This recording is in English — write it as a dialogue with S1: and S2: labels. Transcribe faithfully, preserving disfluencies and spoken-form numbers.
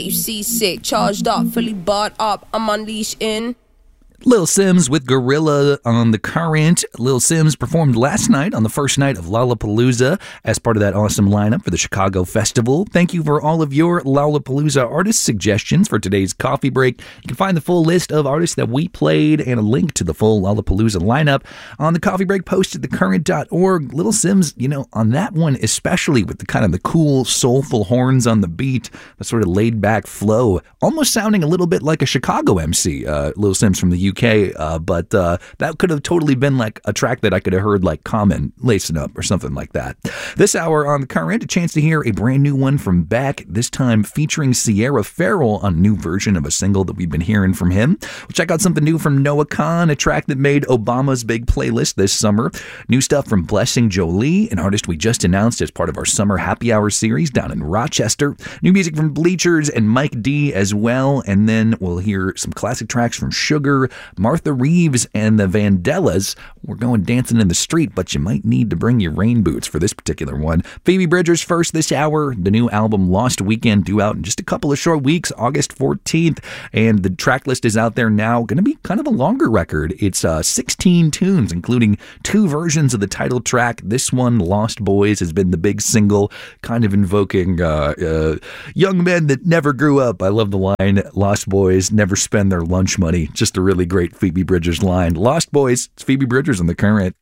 S1: You see sick, charged up, fully barred up, I'm unleashed in.
S2: Lil Sims with Gorilla on The Current. Lil Sims performed last night on the first night of Lollapalooza as part of that awesome lineup for the Chicago Festival. Thank you for all of your Lollapalooza artist suggestions for today's coffee break. You can find the full list of artists that we played and a link to the full Lollapalooza lineup on the coffee break post at the current dot org. Lil Sims, you know, on that one, especially with the kind of the cool, soulful horns on the beat, the sort of laid-back flow, almost sounding a little bit like a Chicago M C, uh, Lil Sims from the U K. U K, uh, but uh, that could have totally been like a track that I could have heard like Common lacing up or something like that. This hour on The Current, a chance to hear a brand new one from Beck, this time featuring Sierra Farrell on a new version of a single that we've been hearing from him. We'll check out something new from Noah Kahan, a track that made Obama's big playlist this summer. New stuff from Blessing Jolie, an artist we just announced as part of our summer happy hour series down in Rochester. New music from Bleachers and Mike D as well, and then we'll hear some classic tracks from Sugar, Martha Reeves, and the Vandellas. We're going dancing in the street, but you might need to bring your rain boots for this particular one. Phoebe Bridgers first this hour. The new album Lost Weekend due out in just a couple of short weeks, August fourteenth, and the track list is out there now. Going to be kind of a longer record. It's uh, sixteen tunes, including two versions of the title track. This one, Lost Boys, has been the big single, kind of invoking uh, uh, young men that never grew up. I love the line, Lost Boys never spend their lunch money. Just a really great Phoebe Bridgers line. Lost Boys, it's Phoebe Bridgers on The Current.